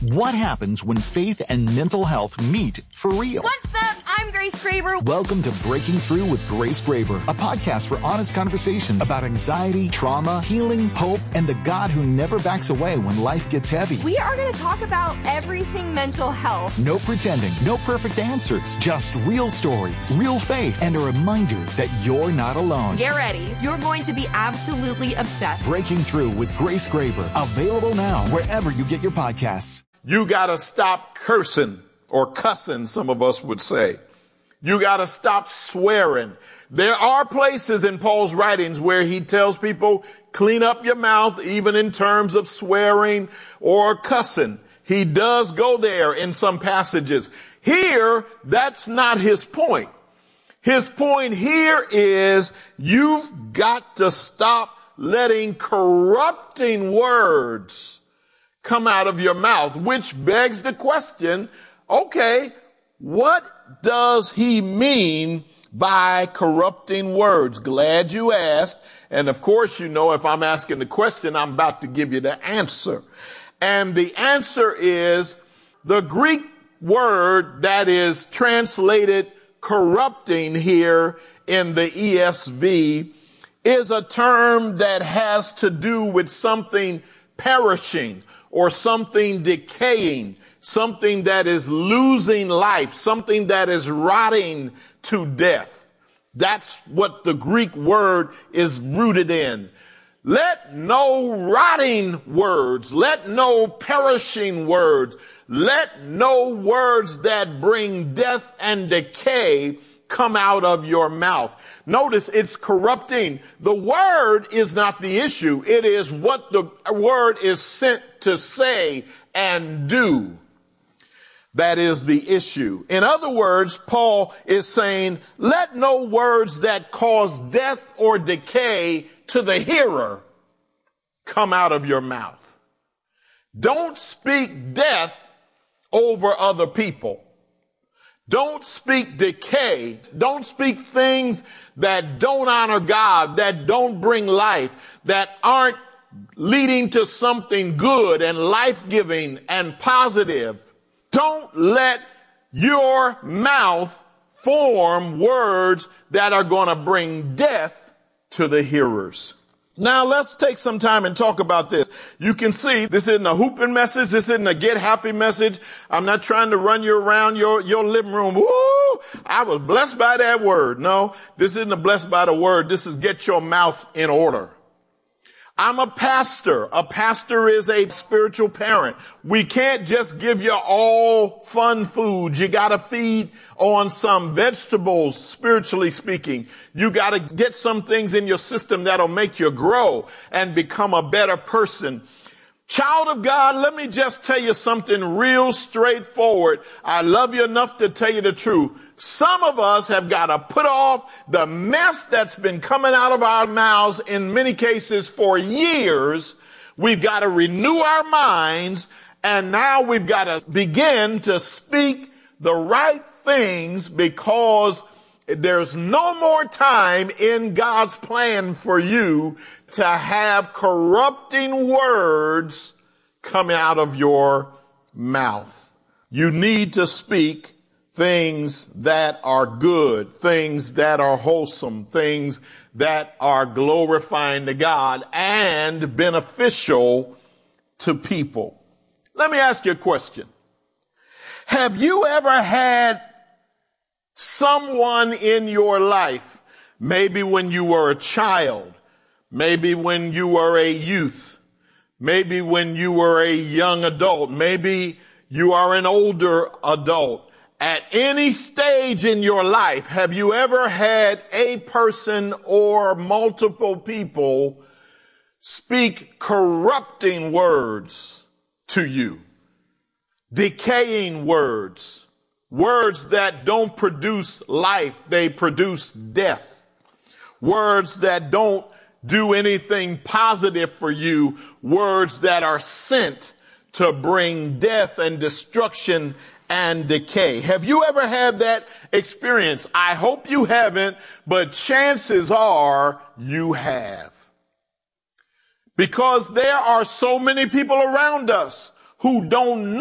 What happens when faith and mental health meet for real? What's up? I'm Grace Graber. Welcome to Breaking Through with Grace Graber, a podcast for honest conversations about anxiety, trauma, healing, hope, and the God who never backs away when life gets heavy. We are going to talk about everything mental health. No pretending, no perfect answers, just real stories, real faith, and a reminder that you're not alone. Get ready. You're going to be absolutely obsessed. Breaking Through with Grace Graber, available now wherever you get your podcasts. You got to stop cursing or cussing, some of us would say. You got to stop swearing. There are places in Paul's writings where he tells people, clean up your mouth, even in terms of swearing or cussing. He does go there in some passages. Here, that's not his point. His point here is you've got to stop letting corrupting words come out of your mouth, which begs the question, okay, what does he mean by corrupting words? Glad you asked. And of course, you know, if I'm asking the question, I'm about to give you the answer. And the answer is the Greek word that is translated corrupting here in the ESV is a term that has to do with something perishing or something decaying, something that is losing life, something that is rotting to death. That's what the Greek word is rooted in. Let no rotting words, let no perishing words, let no words that bring death and decay come out of your mouth. Notice it's corrupting. The word is not the issue. It is what the word is sent to say and do. That is the issue. In other words, Paul is saying, let no words that cause death or decay to the hearer come out of your mouth. Don't speak death over other people. Don't speak decay. Don't speak things that don't honor God, that don't bring life, that aren't leading to something good and life-giving and positive. Don't let your mouth form words that are going to bring death to the hearers. Now let's take some time and talk about this. You can see this isn't a hooping message. This isn't a get happy message. I'm not trying to run you around your living room. Woo! I was blessed by that word. No, this isn't a blessed by the word. This is get your mouth in order. I'm a pastor. A pastor is a spiritual parent. We can't just give you all fun food. You got to feed on some vegetables, spiritually speaking. You got to get some things in your system that'll make you grow and become a better person. Child of God, let me just tell you something real straightforward. I love you enough to tell you the truth. Some of us have got to put off the mess that's been coming out of our mouths in many cases for years. We've got to renew our minds, and now we've got to begin to speak the right things because there's no more time in God's plan for you to have corrupting words coming out of your mouth. You need to speak things that are good, things that are wholesome, things that are glorifying to God and beneficial to people. Let me ask you a question. Have you ever had someone in your life, maybe when you were a child, maybe when you were a youth, maybe when you were a young adult, maybe you are an older adult. At any stage in your life, have you ever had a person or multiple people speak corrupting words to you? Decaying words. Words that don't produce life, they produce death. Words that don't do anything positive for you. Words that are sent to bring death and destruction and decay. Have you ever had that experience? I hope you haven't, but chances are you have. Because there are so many people around us who don't know